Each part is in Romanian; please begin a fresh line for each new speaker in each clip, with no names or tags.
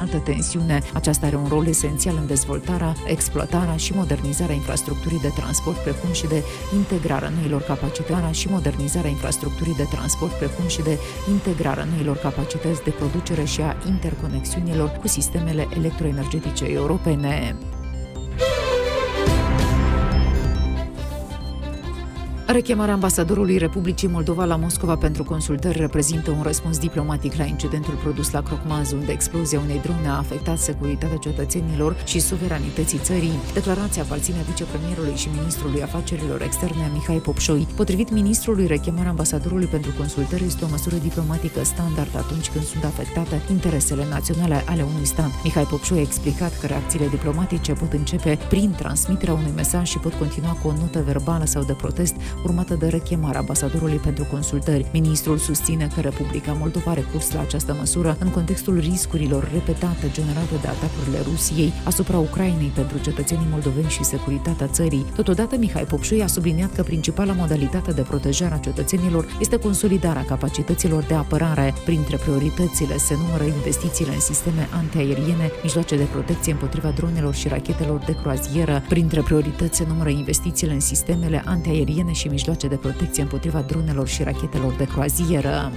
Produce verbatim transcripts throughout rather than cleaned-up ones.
înaltă tensiune. Aceasta are un rol esențial în dezvoltarea, exploatarea și modernizarea infrastructurii de transport, precum și de integrarea noilor capacități și modernizarea infrastructurii de transport, precum și de integrarea noilor capacități de producere și a interconexiunilor cu sistemele electroenergetice europene. Rechemarea ambasadorului Republicii Moldova la Moscova pentru consultări reprezintă un răspuns diplomatic la incidentul produs la Crocmaz, unde explozia unei drone a afectat securitatea cetățenilor și suveranității țării. Declarația aparține vicepremierului și ministrului afacerilor externe Mihai Popșoi. Potrivit ministrului, rechemarea ambasadorului pentru consultări este o măsură diplomatică standard atunci când sunt afectate interesele naționale ale unui stat. Mihai Popșoi a explicat că reacțiile diplomatice pot începe prin transmiterea unui mesaj și pot continua cu o notă verbală sau de protest, urmată de rechemarea ambasadorului pentru consultări. Ministrul susține că Republica Moldova a recurs la această măsură în contextul riscurilor repetate generate de atacurile Rusiei asupra Ucrainei pentru cetățenii moldoveni și securitatea țării. Totodată, Mihai Popșoi a subliniat că principala modalitate de protejare a cetățenilor este consolidarea capacităților de apărare. Printre prioritățile se numără investițiile în sisteme antiaeriene, mijloace de protecție împotriva dronelor și rachetelor de croazieră. Printre priorități se numără investițiile în sistemele antiaeriene și mijloace de protecție împotriva dronelor și rachetelor de croazieră.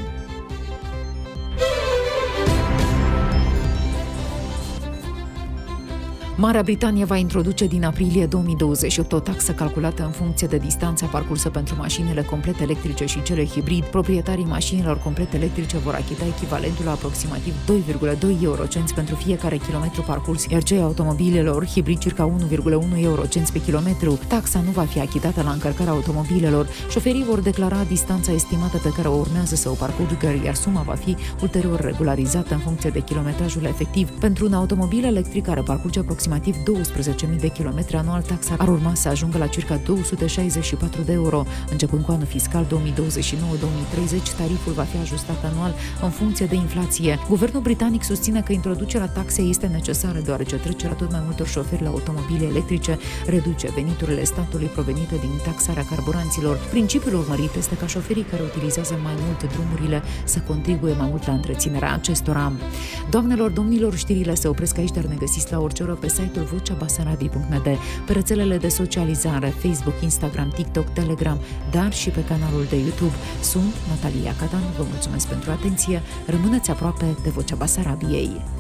Marea Britanie va introduce din aprilie două mii douăzeci și opt o taxă calculată în funcție de distanța parcursă pentru mașinile complet electrice și cele hibrid. Proprietarii mașinilor complet electrice vor achita echivalentul la aproximativ doi virgulă doi eurocenți pentru fiecare kilometru parcurs, iar cei automobilelor hibrid circa unu virgulă unu eurocenți pe kilometru. Taxa nu va fi achitată la încărcarea automobilelor. Șoferii vor declara distanța estimată pe care o urmează să o parcurgă, iar suma va fi ulterior regularizată în funcție de kilometrajul efectiv. Pentru un automobil electric care parcurge aproximativ douăsprezece mii de kilometri anual, taxa ar urma să ajungă la circa două sute șaizeci și patru de euro. Începând cu anul fiscal două mii douăzeci și nouă două mii treizeci, tariful va fi ajustat anual în funcție de inflație. Guvernul britanic susține că introducerea taxei este necesară, deoarece trecerea tot mai multor șoferi la automobile electrice reduce veniturile statului provenite din taxarea carburanților. Principiul urmărit este ca șoferii care utilizează mai mult drumurile să contribuie mai mult la întreținerea acestora. Doamnelor, domnilor, știrile se opresc aici, dar ne găsiți la orice oră pe site-ul vocea basarabiei punct n d, pe rețelele de socializare, Facebook, Instagram, TikTok, Telegram, dar și pe canalul de YouTube. Sunt Natalia Cadanu, vă mulțumesc pentru atenție, rămâneți aproape de Vocea Basarabiei.